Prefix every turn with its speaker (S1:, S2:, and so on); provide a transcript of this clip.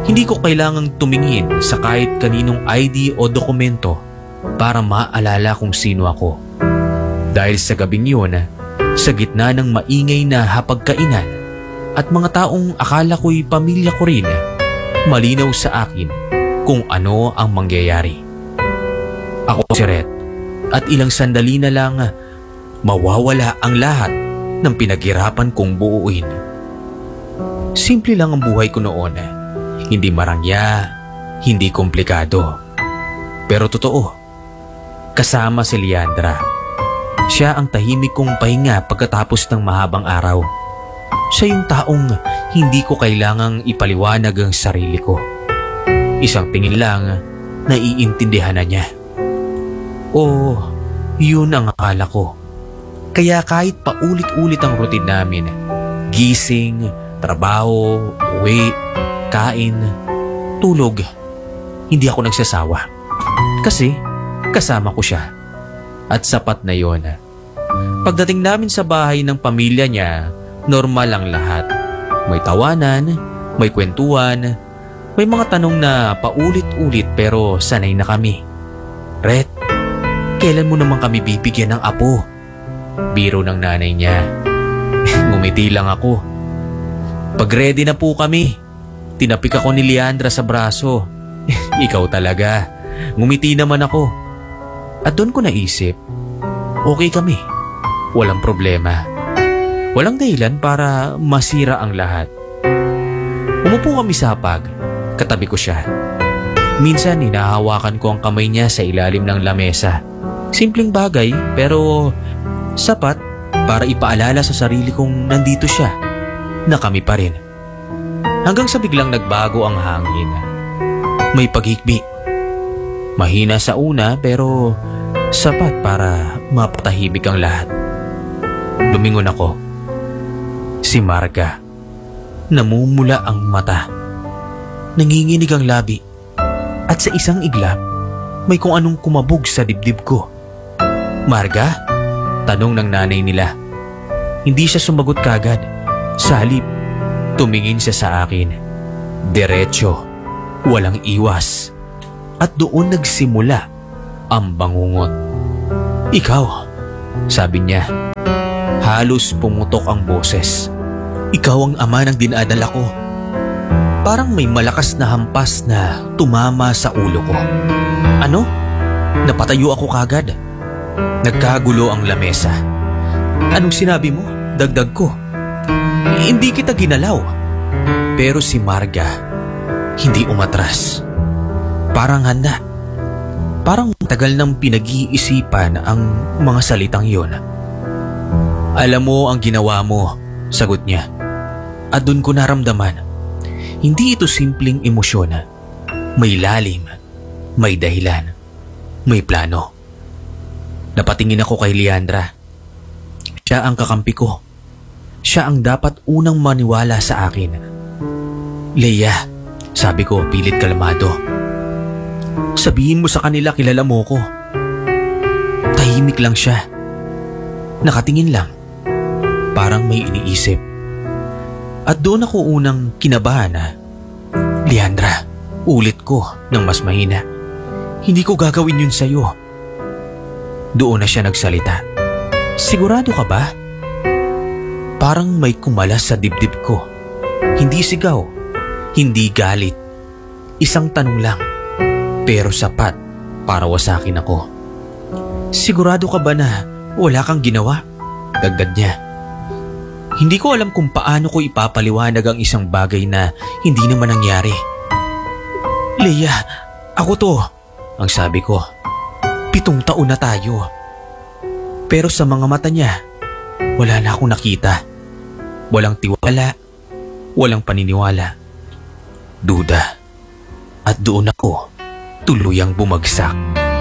S1: Hindi ko kailangang tumingin sa kahit kaninong ID o dokumento para maalala kung sino ako. Dahil sa gabing yun, sa gitna ng maingay na hapagkainan at mga taong akala ko'y pamilya ko rin, malinaw sa akin kung ano ang mangyayari. Ako si Red at ilang sandali na lang mawawala ang lahat ng pinaghirapan kong buuin. Simple lang ang buhay ko noon. Hindi marangya, hindi komplikado. Pero totoo, kasama si Leandra. Siya ang tahimik kong pahinga pagkatapos ng mahabang araw. Siya yung taong hindi ko kailangang ipaliwanag ang sarili ko. Isang tingin lang, naiintindihan na niya. Oo, yun ang akala ko. Kaya kahit paulit-ulit ang routine namin, gising, trabaho, uwi, kain, tulog, hindi ako nagsasawa. Kasi kasama ko siya. At sapat na yon. Pagdating namin sa bahay ng pamilya niya, normal ang lahat. May tawanan, may kwentuhan, may mga tanong na paulit-ulit pero sanay na kami. Ret, kailan mo naman kami bibigyan ng apo? Biro ng nanay niya. Ngumiti lang ako. Pag ready na po kami, tinapik ako ni Leandra sa braso. Ikaw talaga. Ngumiti naman ako. At doon ko naisip, okay kami. Walang problema. Walang dahilan para masira ang lahat. Umupo kami sa hapag. Katabi ko siya. Minsan hinahawakan ko ang kamay niya sa ilalim ng lamesa. Simpleng bagay pero sapat para ipaalala sa sarili kong nandito siya, na kami pa rin. Hanggang sa biglang nagbago ang hangin. May paghikbi. Mahina sa una pero sapat para mapatahimik ang lahat. Lumingon ako. Si Marga. Namumula ang mata. Nanginginig ang labi. At sa isang iglap, may kung anong kumabog sa dibdib ko. Marga? Tanong ng nanay nila. Hindi siya sumagot kagad. Sa halip, tumingin siya sa akin. Diretso. Walang iwas. At doon nagsimula ang bangungot. Ikaw, sabi niya. Halos pumutok ang boses. Ikaw ang ama ng dinadala ko. Parang may malakas na hampas na tumama sa ulo ko. Ano? Napatayo ako kagad. Nagkagulo ang lamesa. Anong sinabi mo? Dagdag ko. Hindi kita ginalaw. Pero si Marga, hindi umatras. Parang handa. Parang tagal nang pinag-iisipan ang mga salitang yon. Alam mo ang ginawa mo, sagot niya. At doon ko naramdaman, hindi ito simpleng emosyon. May lalim, may dahilan, may plano. Napatingin ako kay Leandra. Siya ang kakampi ko. Siya ang dapat unang maniwala sa akin. Leia, sabi ko pilit kalmado. Sabihin mo sa kanila kilala mo ko. Tahimik lang siya. Nakatingin lang. Parang may iniisip. At doon ako unang kinabahan na, Leandra, ulit ko ng mas mahina. Hindi ko gagawin yun sa'yo. Doon na siya nagsalita. Sigurado ka ba? Parang may kumalas sa dibdib ko. Hindi sigaw, hindi galit. Isang tanong lang, pero sapat para wasakin ako. Sigurado ka ba na wala kang ginawa? Dagdag niya. Hindi ko alam kung paano ko ipapaliwanag ang isang bagay na hindi naman nangyari. Leia, ako to, ang sabi ko. 7 taon na tayo. Pero sa mga mata niya, wala na akong nakita. Walang tiwala, walang paniniwala. Duda. At doon ako tuluyang bumagsak.